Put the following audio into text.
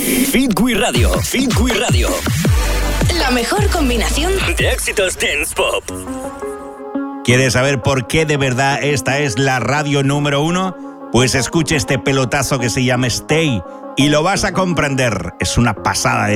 Fitwi Radio. Fitwi Radio. La mejor combinación de éxitos dance pop. ¿Quieres saber por qué de verdad esta es la radio número 1? Pues escuche este pelotazo que se llama Stay y lo vas a comprender. Es una pasada de